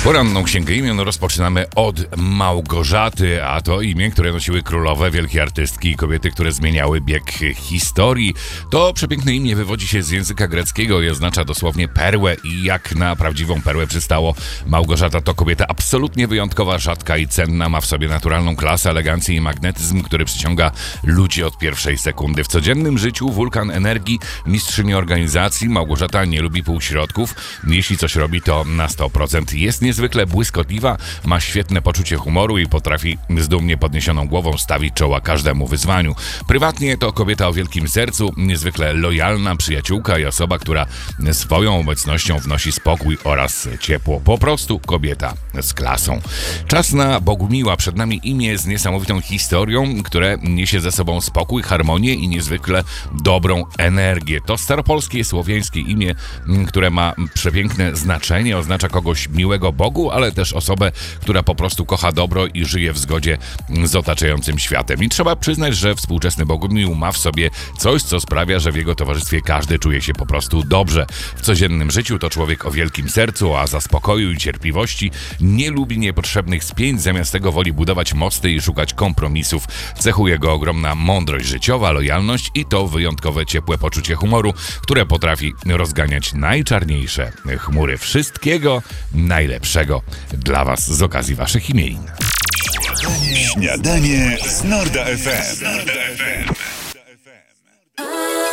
Poranną Księgę Imion rozpoczynamy od Małgorzaty, a to imię, które nosiły królowe, wielkie artystki i kobiety, które zmieniały bieg historii. To przepiękne imię wywodzi się z języka greckiego i oznacza dosłownie perłę i jak na prawdziwą perłę przystało. Małgorzata to kobieta absolutnie wyjątkowa, rzadka i cenna, ma w sobie naturalną klasę, elegancję i magnetyzm, który przyciąga ludzi od pierwszej sekundy. W codziennym życiu wulkan energii, mistrzyni organizacji. Małgorzata nie lubi półśrodków. Jeśli coś robi, to na 100%. Jest niezwykle błyskotliwa, ma świetne poczucie humoru i potrafi z dumnie podniesioną głową stawić czoła każdemu wyzwaniu. Prywatnie to kobieta o wielkim sercu, niezwykle lojalna przyjaciółka i osoba, która swoją obecnością wnosi spokój oraz ciepło. Po prostu kobieta z klasą. Czas na Bogumiła. Przed nami imię z niesamowitą historią, które niesie ze sobą spokój, harmonię i niezwykle dobrą energię. To staropolskie, słowiańskie imię, które ma przepiękne znaczenie, oznacza kogoś miłego Bogu, ale też osobę, która po prostu kocha dobro i żyje w zgodzie z otaczającym światem. I trzeba przyznać, że współczesny Bogumił ma w sobie coś, co sprawia, że w jego towarzystwie każdy czuje się po prostu dobrze. W codziennym życiu to człowiek o wielkim sercu, oaza spokoju i cierpliwości, nie lubi niepotrzebnych spięć, zamiast tego woli budować mosty i szukać kompromisów. Cechuje go ogromna mądrość życiowa, lojalność i to wyjątkowe ciepłe poczucie humoru, które potrafi rozganiać najczarniejsze chmury. Wszystkiego najlepszego dla Was z okazji Waszych imienin. Śniadanie z Norda FM.